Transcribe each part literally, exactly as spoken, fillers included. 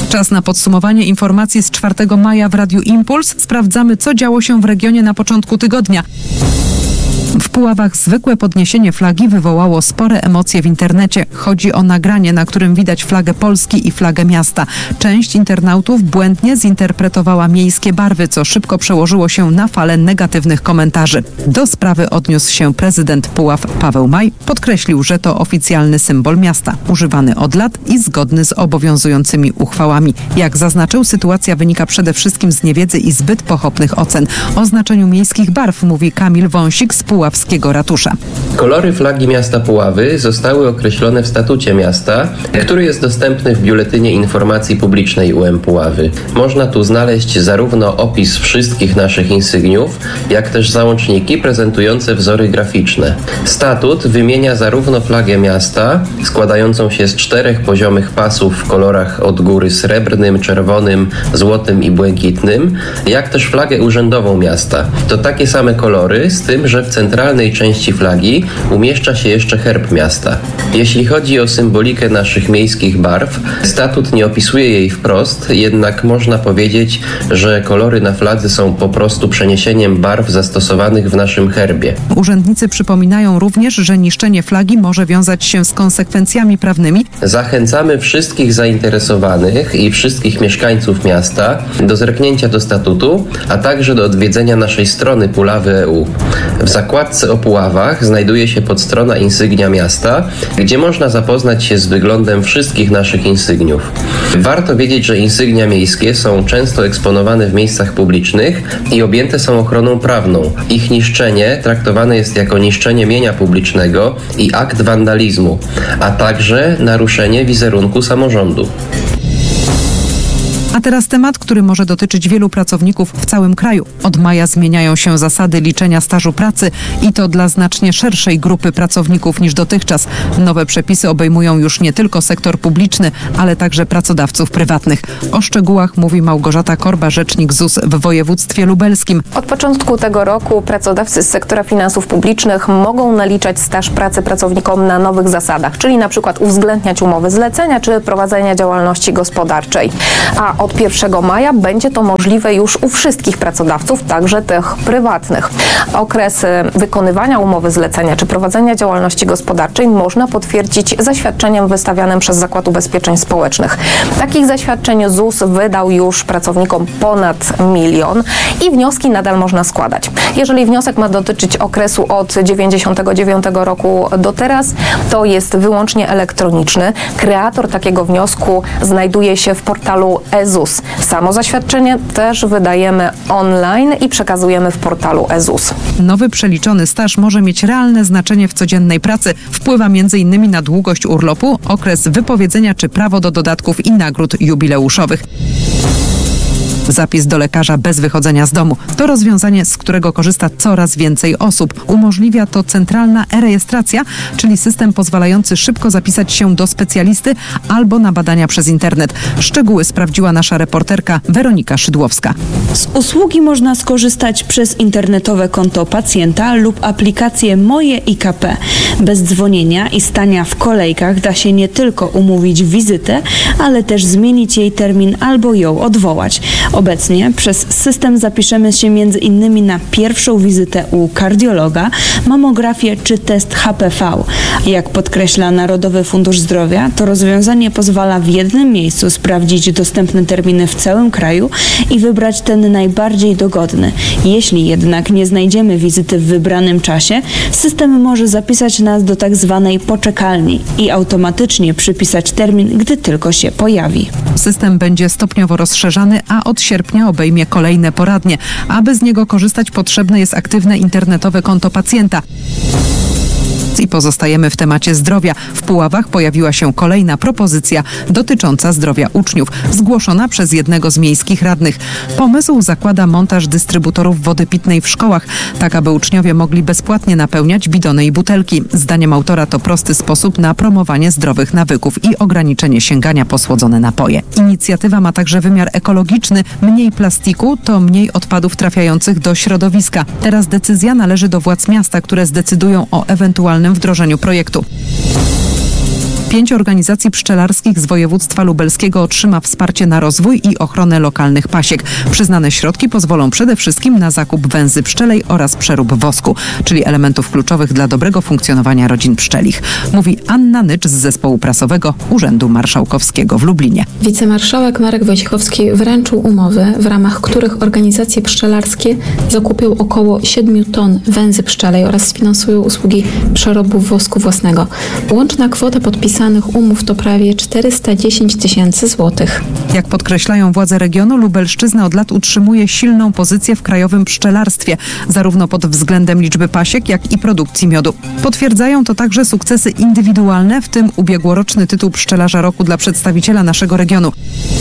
Czas na podsumowanie informacji z czwartego maja w Radiu Impuls. Sprawdzamy, co działo się w regionie na początku tygodnia. W Puławach zwykłe podniesienie flagi wywołało spore emocje w internecie. Chodzi o nagranie, na którym widać flagę Polski i flagę miasta. Część internautów błędnie zinterpretowała miejskie barwy, co szybko przełożyło się na falę negatywnych komentarzy. Do sprawy odniósł się prezydent Puław Paweł Maj. Podkreślił, że to oficjalny symbol miasta, używany od lat i zgodny z obowiązującymi uchwałami. Jak zaznaczył, sytuacja wynika przede wszystkim z niewiedzy i zbyt pochopnych ocen. O znaczeniu miejskich barw mówi Kamil Wąsik z puławskiego ratusza. Kolory flagi miasta Puławy zostały określone w statucie miasta, który jest dostępny w Biuletynie Informacji Publicznej U M Puławy. Można tu znaleźć zarówno opis wszystkich naszych insygniów, jak też załączniki prezentujące wzory graficzne. Statut wymienia zarówno flagę miasta, składającą się z czterech poziomych pasów w kolorach od góry srebrnym, czerwonym, złotym i błękitnym, jak też flagę urzędową miasta. To takie same kolory, z tym, że w centralnej części flagi umieszcza się jeszcze herb miasta. Jeśli chodzi o symbolikę naszych miejskich barw, statut nie opisuje jej wprost, jednak można powiedzieć, że kolory na fladze są po prostu przeniesieniem barw zastosowanych w naszym herbie. Urzędnicy przypominają również, że niszczenie flagi może wiązać się z konsekwencjami prawnymi. Zachęcamy wszystkich zainteresowanych i wszystkich mieszkańców miasta do zerknięcia do statutu, a także do odwiedzenia naszej strony Puławy kropka e u. W zakładce o Puławach znajduje się podstrona insygnia miasta, gdzie można zapoznać się z wyglądem wszystkich naszych insygniów. Warto wiedzieć, że insygnia miejskie są często eksponowane w miejscach publicznych i objęte są ochroną prawną. Ich niszczenie traktowane jest jako niszczenie mienia publicznego i akt wandalizmu, a także naruszenie wizerunku samorządu. A teraz temat, który może dotyczyć wielu pracowników w całym kraju. Od maja zmieniają się zasady liczenia stażu pracy i to dla znacznie szerszej grupy pracowników niż dotychczas. Nowe przepisy obejmują już nie tylko sektor publiczny, ale także pracodawców prywatnych. O szczegółach mówi Małgorzata Korba, rzecznik Z U S w województwie lubelskim. Od początku tego roku pracodawcy z sektora finansów publicznych mogą naliczać staż pracy pracownikom na nowych zasadach, czyli na przykład uwzględniać umowy zlecenia czy prowadzenia działalności gospodarczej. A od pierwszego maja będzie to możliwe już u wszystkich pracodawców, także tych prywatnych. Okres wykonywania umowy zlecenia czy prowadzenia działalności gospodarczej można potwierdzić zaświadczeniem wystawianym przez Zakład Ubezpieczeń Społecznych. Takich zaświadczeń Z U S wydał już pracownikom ponad milion i wnioski nadal można składać. Jeżeli wniosek ma dotyczyć okresu od dziewięćdziesiątego dziewiątego roku do teraz, to jest wyłącznie elektroniczny. Kreator takiego wniosku znajduje się w portalu e Z U S. Samo zaświadczenie też wydajemy online i przekazujemy w portalu e Z U S. Nowy przeliczony staż może mieć realne znaczenie w codziennej pracy. Wpływa między innymi na długość urlopu, okres wypowiedzenia czy prawo do dodatków i nagród jubileuszowych. Zapis do lekarza bez wychodzenia z domu. To rozwiązanie, z którego korzysta coraz więcej osób. Umożliwia to centralna e-rejestracja, czyli system pozwalający szybko zapisać się do specjalisty albo na badania przez internet. Szczegóły sprawdziła nasza reporterka Weronika Szydłowska. Z usługi można skorzystać przez internetowe konto pacjenta lub aplikację Moje I K P. Bez dzwonienia i stania w kolejkach da się nie tylko umówić wizytę, ale też zmienić jej termin albo ją odwołać. Obecnie przez system zapiszemy się między innymi na pierwszą wizytę u kardiologa, mamografię czy test H P V. Jak podkreśla Narodowy Fundusz Zdrowia, to rozwiązanie pozwala w jednym miejscu sprawdzić dostępne terminy w całym kraju i wybrać ten najbardziej dogodny. Jeśli jednak nie znajdziemy wizyty w wybranym czasie, system może zapisać nas do tak zwanej poczekalni i automatycznie przypisać termin, gdy tylko się pojawi. System będzie stopniowo rozszerzany, a od sierpnia obejmie kolejne poradnie. Aby z niego korzystać, potrzebne jest aktywne internetowe konto pacjenta. I pozostajemy w temacie zdrowia. W Puławach pojawiła się kolejna propozycja dotycząca zdrowia uczniów, zgłoszona przez jednego z miejskich radnych. Pomysł zakłada montaż dystrybutorów wody pitnej w szkołach, tak aby uczniowie mogli bezpłatnie napełniać bidony i butelki. Zdaniem autora to prosty sposób na promowanie zdrowych nawyków i ograniczenie sięgania po słodzone napoje. Inicjatywa ma także wymiar ekologiczny. Mniej plastiku to mniej odpadów trafiających do środowiska. Teraz decyzja należy do władz miasta, które zdecydują o ewentualnym wdrożeniu projektu. Pięć organizacji pszczelarskich z województwa lubelskiego otrzyma wsparcie na rozwój i ochronę lokalnych pasiek. Przyznane środki pozwolą przede wszystkim na zakup węzy pszczelej oraz przerób wosku, czyli elementów kluczowych dla dobrego funkcjonowania rodzin pszczelich. Mówi Anna Nycz z zespołu prasowego Urzędu Marszałkowskiego w Lublinie. Wicemarszałek Marek Wojciechowski wręczył umowy, w ramach których organizacje pszczelarskie zakupią około siedmiu ton węzy pszczelej oraz sfinansują usługi przerobu wosku własnego. Łączna kwota podpisanych umów to prawie czterysta dziesięć tysięcy złotych. Jak podkreślają władze regionu, Lubelszczyzna od lat utrzymuje silną pozycję w krajowym pszczelarstwie, zarówno pod względem liczby pasiek, jak i produkcji miodu. Potwierdzają to także sukcesy indywidualne, w tym ubiegłoroczny tytuł Pszczelarza Roku dla przedstawiciela naszego regionu.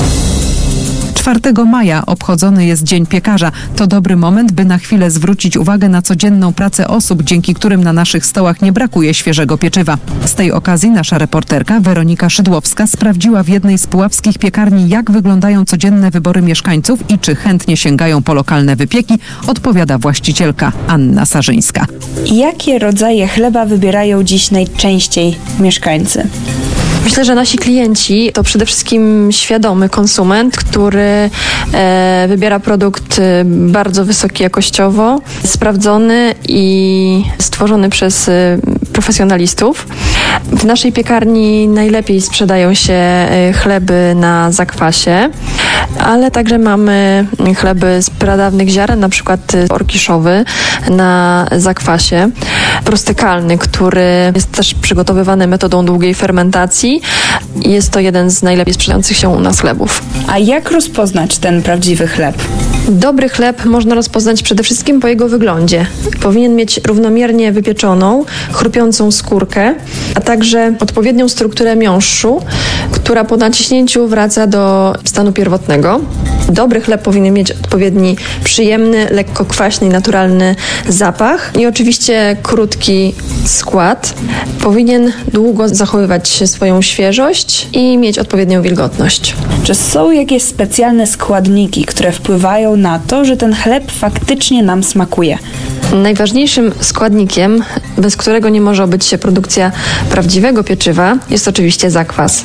czwartego maja obchodzony jest Dzień Piekarza. To dobry moment, by na chwilę zwrócić uwagę na codzienną pracę osób, dzięki którym na naszych stołach nie brakuje świeżego pieczywa. Z tej okazji nasza reporterka Weronika Szydłowska sprawdziła w jednej z puławskich piekarni, jak wyglądają codzienne wybory mieszkańców i czy chętnie sięgają po lokalne wypieki, odpowiada właścicielka Anna Sarzyńska. Jakie rodzaje chleba wybierają dziś najczęściej mieszkańcy? Myślę, że nasi klienci to przede wszystkim świadomy konsument, który e, wybiera produkt bardzo wysoki jakościowo, sprawdzony i stworzony przez e, profesjonalistów. W naszej piekarni najlepiej sprzedają się e, chleby na zakwasie, ale także mamy chleby z pradawnych ziaren, na przykład orkiszowy na zakwasie, prostykalny, który jest też przygotowywany metodą długiej fermentacji. Jest to jeden z najlepiej sprzedających się u nas chlebów. A jak rozpoznać ten prawdziwy chleb? Dobry chleb można rozpoznać przede wszystkim po jego wyglądzie. Powinien mieć równomiernie wypieczoną, chrupiącą skórkę, a także odpowiednią strukturę miąższu, która po naciśnięciu wraca do stanu pierwotnego. Dobry chleb powinien mieć odpowiedni, przyjemny, lekko kwaśny i naturalny zapach i oczywiście krótki skład. Powinien długo zachowywać swoją świeżość i mieć odpowiednią wilgotność. Czy są jakieś specjalne składniki, które wpływają na to, że ten chleb faktycznie nam smakuje? Najważniejszym składnikiem, bez którego nie może obyć się produkcja prawdziwego pieczywa, jest oczywiście zakwas,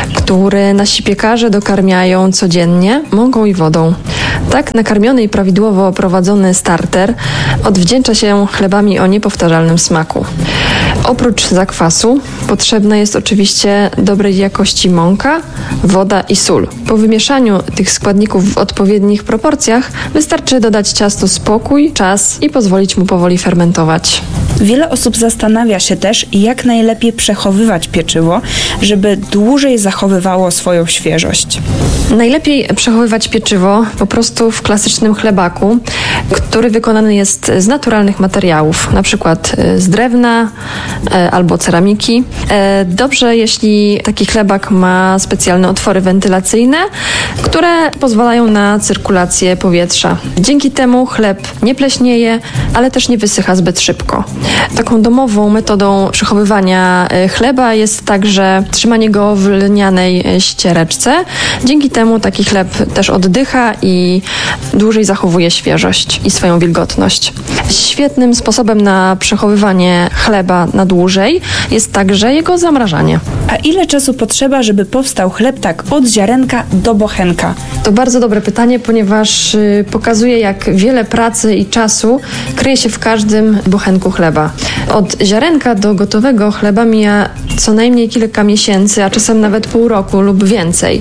który nasi piekarze dokarmiają codziennie mąką i wodą. Tak nakarmiony i prawidłowo prowadzony starter odwdzięcza się chlebami o niepowtarzalnym smaku. Oprócz zakwasu potrzebna jest oczywiście dobrej jakości mąka, woda i sól. Po wymieszaniu tych składników w odpowiednich proporcjach wystarczy dodać ciastu spokój, czas i pozwolić mu powoli fermentować. Wiele osób zastanawia się też, jak najlepiej przechowywać pieczywo, żeby dłużej zachowywało swoją świeżość. Najlepiej przechowywać pieczywo po prostu w klasycznym chlebaku, który wykonany jest z naturalnych materiałów, na przykład z drewna albo ceramiki. Dobrze, jeśli taki chlebak ma specjalne otwory wentylacyjne, które pozwalają na cyrkulację powietrza. Dzięki temu chleb nie pleśnieje, ale też nie wysycha zbyt szybko. Taką domową metodą przechowywania chleba jest także trzymanie go w lnianej ściereczce. Dzięki temu taki chleb też oddycha i dłużej zachowuje świeżość i swoją wilgotność. Świetnym sposobem na przechowywanie chleba na dłużej jest także jego zamrażanie. A ile czasu potrzeba, żeby powstał chleb tak od ziarenka do bochenka? To bardzo dobre pytanie, ponieważ y, pokazuje, jak wiele pracy i czasu kryje się w każdym bochenku chleba. Od ziarenka do gotowego chleba mija co najmniej kilka miesięcy, a czasem nawet pół roku lub więcej.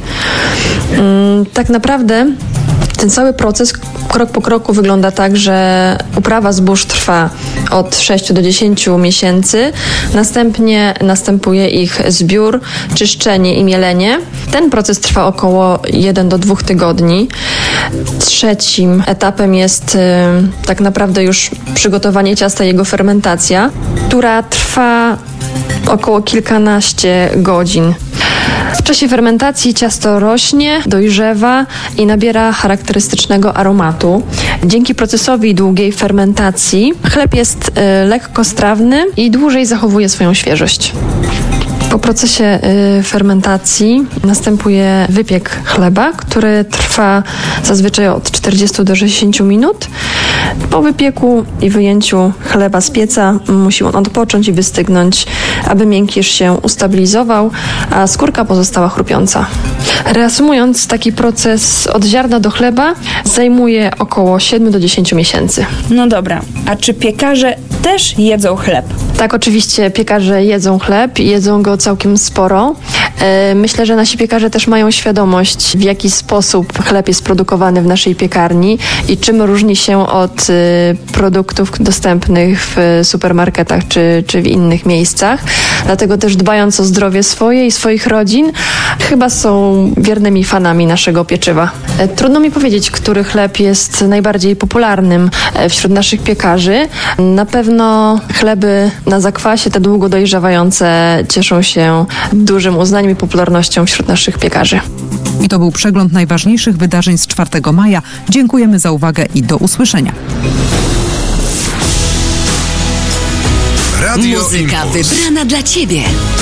Ym, tak naprawdę ten cały proces krok po kroku wygląda tak, że uprawa zbóż trwa od sześciu do dziesięciu miesięcy. Następnie następuje ich zbiór, czyszczenie i mielenie. Ten proces trwa około jeden do dwóch tygodni. Trzecim etapem jest y, tak naprawdę już przygotowanie ciasta i jego fermentacja, która trwa około kilkanaście godzin. W czasie fermentacji ciasto rośnie, dojrzewa i nabiera charakterystycznego aromatu. Dzięki procesowi długiej fermentacji chleb jest y, lekko strawny i dłużej zachowuje swoją świeżość. Po procesie y, fermentacji następuje wypiek chleba, który trwa zazwyczaj od czterdziestu do sześćdziesięciu minut. Po wypieku i wyjęciu chleba z pieca musi on odpocząć i wystygnąć, aby miękkiż się ustabilizował, a skórka pozostała chrupiąca. Reasumując, taki proces od ziarna do chleba zajmuje około siedem do dziesięciu miesięcy. No dobra, a czy piekarze też jedzą chleb? Tak, oczywiście piekarze jedzą chleb i jedzą go całkiem sporo. Myślę, że nasi piekarze też mają świadomość, w jaki sposób chleb jest produkowany w naszej piekarni i czym różni się od produktów dostępnych w supermarketach czy, czy w innych miejscach. Dlatego też dbając o zdrowie swoje i swoich rodzin, chyba są wiernymi fanami naszego pieczywa. Trudno mi powiedzieć, który chleb jest najbardziej popularnym wśród naszych piekarzy. Na pewno chleby na zakwasie, te długo dojrzewające, cieszą się dużym uznaniem i popularnością wśród naszych piekarzy. I to był przegląd najważniejszych wydarzeń z czwartego maja. Dziękujemy za uwagę i do usłyszenia. Radio Muzyka Impuls. Wybrana dla Ciebie.